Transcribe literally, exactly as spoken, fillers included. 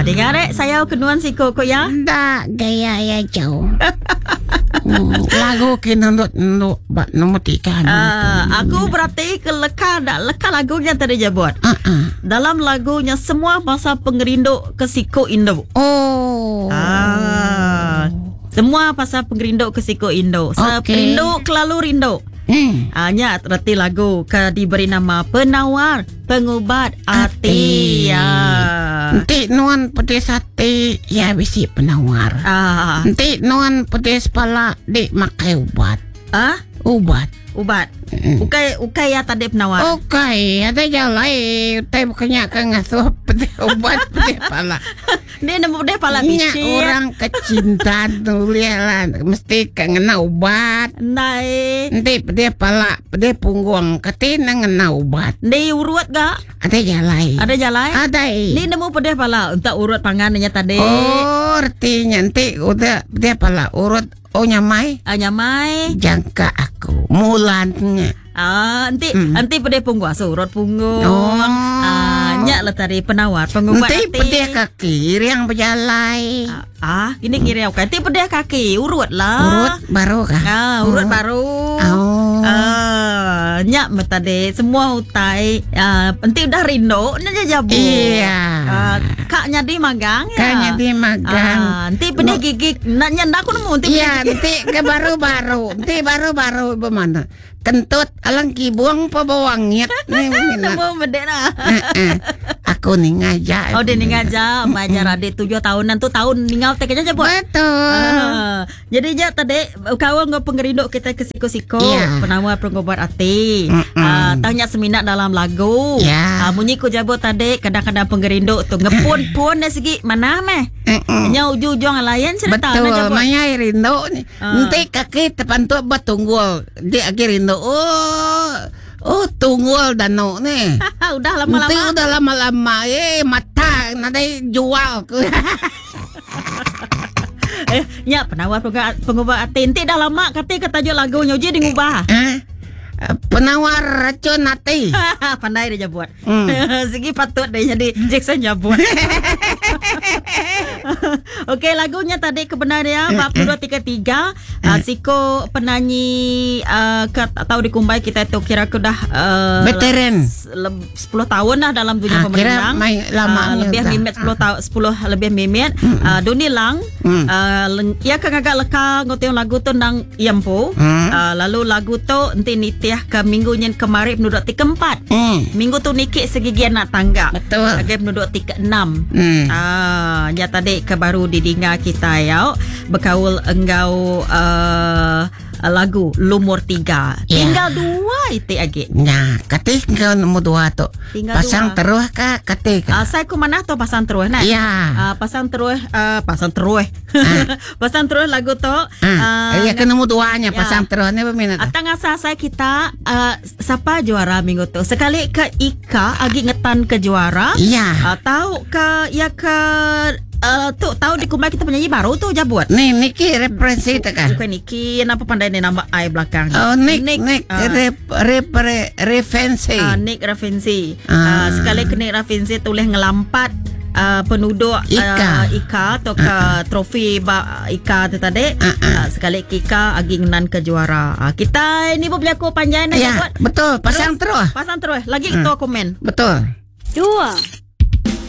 dengar rek saya kenuan siko ko ya. Tak gaya ya jauh. Hmm, lagu kena nut nut bak nombor tiga. Uh, aku berarti ke leka dak leka lagunya tadi je buat. Uh-uh. Dalam lagunya semua masa pengerinduk ke Siko Indo. Oh. Ah. Semua pasal pengerinduk ke Siko Indo. Seperindu okay. Kelalu rindu. Hmm. Hanya berarti lagu ke diberi nama Penawar Pengubat Hati. Ya. Nanti nuan pedes hati ya bisi penawar. Ah. Nanti nuan pedes pala dik makai ubat. Ah? Ubat. Ubat. Mm. Ukai ukai ya tadi penawar. Ukai ada jalan. Tapi bukannya kan ngasuh pedes ubat pedes pala. Dia nemu pedes pala bisi. Orang kecintaan tu lihatlah mesti kena ubat. Nai. Nanti pedes pala pedes punggung ketina kena ubat. Di urut gak? Ada jalan. Ada jalan? Ada. Ni nemu pedes pala untuk urut panganannya tadi. Oh, artinya nanti udah pedes pala urut oh nyamai. Ah nyamai. Jangka aku mulannya. Ah, nanti mm. nanti pedih punggung, surut punggung. Oh. Ah, nyak lah tadi penawar pengubat hati. Nanti pedih kaki yang berjalai. Ah, ah ini kiri aku. Nanti pedih kaki, urut lah. Urut baru kah? Ah, urut oh. baru. Oh. Ah, nyak lah tadi semua utai. Ah, nanti udah rindu, nyak jabu. Iya. Ah, kaknya di magang ya. Kaknya di magang. Ah, nanti pedih gigik, nak nyak aku nemu nanti. Iya, nanti ke baru-baru, nanti baru-baru bagaimana? Kentut alang kibuang pa bawangit. Nemu bendera. Aku nih ngajak. Oh dia nih ngajak. Bajar adik tujuh tahunan tu tahun ninggal tek aja je buat. Betul. Uh, jadi je tadi kawan ngau pengerinduk kita ke siko-siko. Yeah. Penawar pengobat hati. Uh, tanya seminat dalam lagu. Yeah. Uh, munyi ku jabut tadi kadang-kadang pengerinduk tu ngepun-pun dari segi mana meh. Nya ujung-ujung layan cerita. Betul. Maya rindu ni. Nanti kaki tepantuk batunggul. Dia akhir rindu. Oh, oh tunggul danau ni. Udah lama-lama. Nanti udah lama-lama. Eh mata nanti jual. eh, ya penawar pengobat hati. Nanti dah lama kata kata tajuk lagunya uji diubah. Eh? Penawar racun hati. Pandai dia buat. Hmm. Segi patut dia jadi Jackson buat. Okey, lagunya tadi kebenaran empat puluh dua tiga tiga. uh, Siko penyanyi uh, ke, tahu di Kumbai kita itu kira sudah uh, veteran sepuluh tahun dah dalam dunia ah, pemenang. Lama uh, lebih mimet sepuluh tahun sepuluh lebih mimet. Hmm. Uh, Doni Lang hmm. uh, ia kan agak leka ngotiong lagu tu nang Yampo. Hmm. Uh, lalu lagu tu nanti nitiah ke minggunya kemarin penduduk tiga empat. Hmm. Minggu tu nikik segigi anak tangga. Betul. Agak penduduk tiga enam. Hmm. Ah, ya tadi ke baru didengar kita ya. Berkaul enggau uh, lagu Lumur Tiga. Yeah. Tinggal dua itu lagi. Nah, kata tinggal nombor dua tu. Tinggal pasang dua. Terus kah kata? Uh, saya ku mana tu pasang terus nak? Ya. Yeah. Uh, pasang terus, uh, pasang terus. Ah. Pasang terus lagu tu. Ah. Uh, ya ke nombor duanya ya. Pasang terus ni berminat. Atang asa saya kita uh, siapa juara minggu tu? Sekali ke Ika agi ngetan ke juara. Iya. Uh, tahu ke ya ke Uh, tu tahu di Kumbai kita penyanyi baru tu je buat. Ni Niki referensi tak kan? Bukan Niki, kenapa pandai ni nama I belakang? Oh Nick, Nick, Nick uh, rep, rep, rep, referensi. Uh, Nick referensi. Uh. Uh, sekali ke Nick referensi tulis ngelampat uh, penduduk Ika, uh, Ika atau ke uh-uh. trofi ba, Ika tu tadi. Uh-uh. Uh, sekali ke Ika agi ngenan ke juara. Uh, kita ni pun berlaku panjang ya, buat. Betul, pasang terus. terus. Pasang terus. Lagi uh. kita komen. Betul. Dua.